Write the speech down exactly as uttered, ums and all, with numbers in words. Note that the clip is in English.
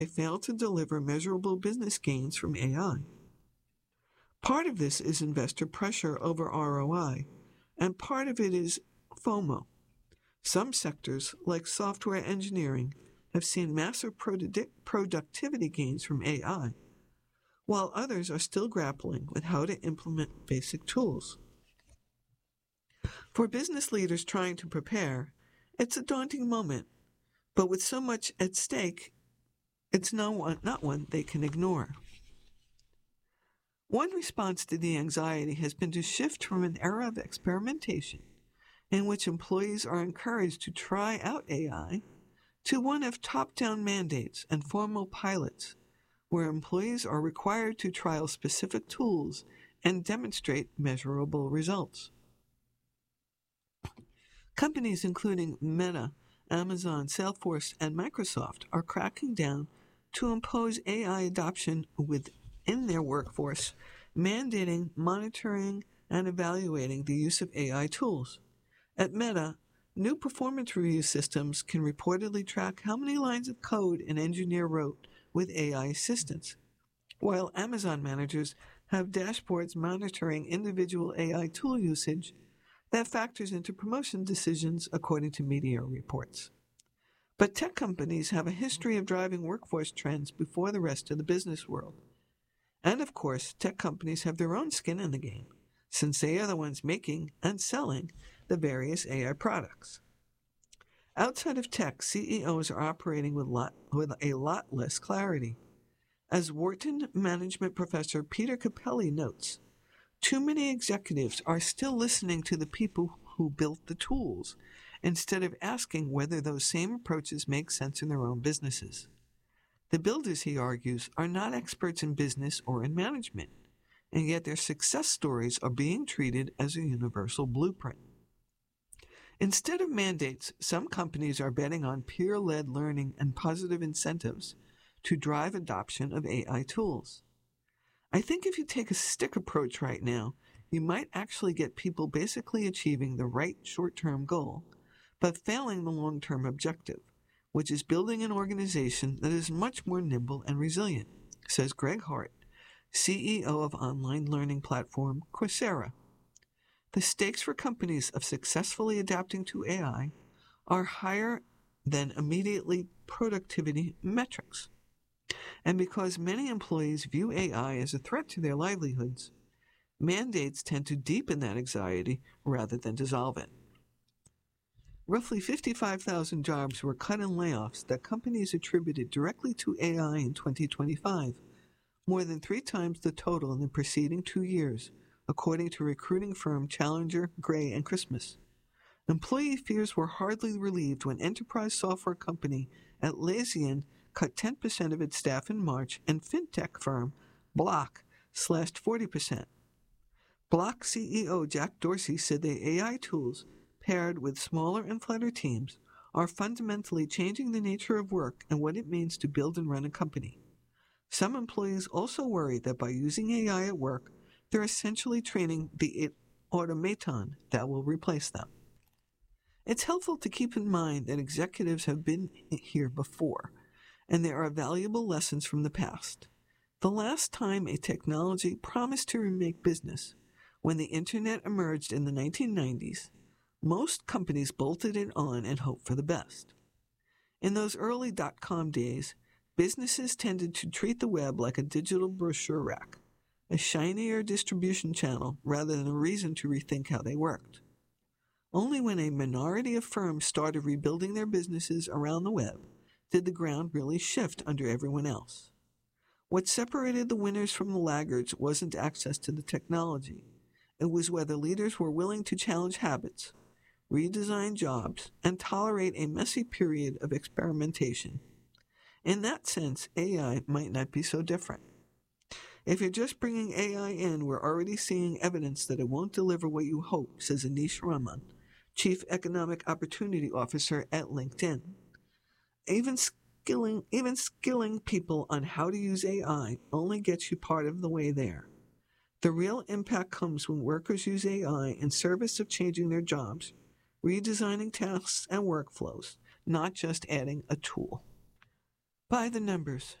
they fail to deliver measurable business gains from A I. Part of this is investor pressure over R O I, and part of it is FOMO. Some sectors, like software engineering, have seen massive produ- productivity gains from A I, while others are still grappling with how to implement basic tools. For business leaders trying to prepare, it's a daunting moment, but with so much at stake, it's no one, not one they can ignore. One response to the anxiety has been to shift from an era of experimentation, in which employees are encouraged to try out A I, to one of top-down mandates and formal pilots, where employees are required to trial specific tools and demonstrate measurable results. Companies including Meta, Amazon, Salesforce, and Microsoft are cracking down to impose A I adoption within their workforce, mandating, monitoring, and evaluating the use of A I tools. At Meta, new performance review systems can reportedly track how many lines of code an engineer wrote with A I assistance, while Amazon managers have dashboards monitoring individual A I tool usage that factors into promotion decisions according to media reports. But tech companies have a history of driving workforce trends before the rest of the business world. And of course, tech companies have their own skin in the game, since they are the ones making and selling the various A I products. Outside of tech, C E Os are operating with, lot, with a lot less clarity. As Wharton management professor Peter Capelli notes, too many executives are still listening to the people who built the tools, instead of asking whether those same approaches make sense in their own businesses. The builders, he argues, are not experts in business or in management, and yet their success stories are being treated as a universal blueprint. Instead of mandates, some companies are betting on peer-led learning and positive incentives to drive adoption of A I tools. I think if you take a stick approach right now, you might actually get people basically achieving the right short-term goal, but failing the long-term objective, which is building an organization that is much more nimble and resilient, says Greg Hart, C E O of online learning platform Coursera. The stakes for companies of successfully adapting to A I are higher than immediately productivity metrics. And because many employees view A I as a threat to their livelihoods, mandates tend to deepen that anxiety rather than dissolve it. Roughly fifty-five thousand jobs were cut in layoffs that companies attributed directly to A I in twenty twenty-five, more than three times the total in the preceding two years, according to recruiting firm Challenger, Gray, and Christmas. Employee fears were hardly relieved when enterprise software company Atlassian cut ten percent of its staff in March, and fintech firm Block slashed forty percent. Block C E O Jack Dorsey said the A I tools, paired with smaller and flatter teams, are fundamentally changing the nature of work and what it means to build and run a company. Some employees also worry that by using A I at work, they're essentially training the automaton that will replace them. It's helpful to keep in mind that executives have been here before, and there are valuable lessons from the past. The last time a technology promised to remake business, when the internet emerged in the nineteen nineties, most companies bolted it on and hoped for the best. In those early dot-com days, businesses tended to treat the web like a digital brochure rack, a shinier distribution channel rather than a reason to rethink how they worked. Only when a minority of firms started rebuilding their businesses around the web did the ground really shift under everyone else. What separated the winners from the laggards wasn't access to the technology. It was whether leaders were willing to challenge habits, redesign jobs, and tolerate a messy period of experimentation. In that sense, A I might not be so different. If you're just bringing A I in, we're already seeing evidence that it won't deliver what you hope, says Anish Raman, Chief Economic Opportunity Officer at LinkedIn. Even skilling, even skilling people on how to use A I only gets you part of the way there. The real impact comes when workers use A I in service of changing their jobs, redesigning tasks and workflows, not just adding a tool. By the numbers.